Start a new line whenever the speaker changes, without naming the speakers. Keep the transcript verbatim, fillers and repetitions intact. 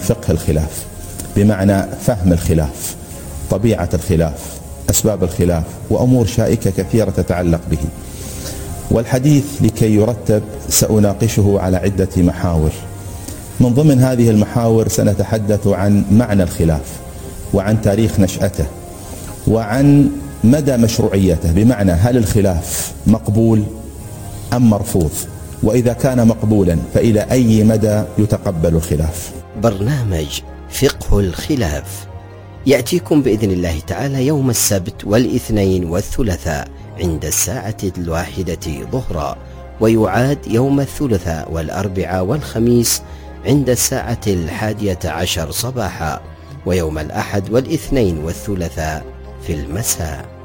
فقه الخلاف، بمعنى فهم الخلاف، طبيعة الخلاف، أسباب الخلاف، وأمور شائكة كثيرة تتعلق به. والحديث لكي يرتب سأناقشه على عدة محاور. من ضمن هذه المحاور سنتحدث عن معنى الخلاف، وعن تاريخ نشأته، وعن مدى مشروعيته، بمعنى هل الخلاف مقبول أم مرفوض، وإذا كان مقبولا فإلى أي مدى يتقبل الخلاف.
برنامج فقه الخلاف يأتيكم بإذن الله تعالى يوم السبت والاثنين والثلاثاء عند الساعة الواحدة ظهرا، ويعاد يوم الثلاثاء والأربعاء والخميس عند الساعة الحادية عشر صباحا، ويوم الأحد والاثنين والثلاثاء في المساء.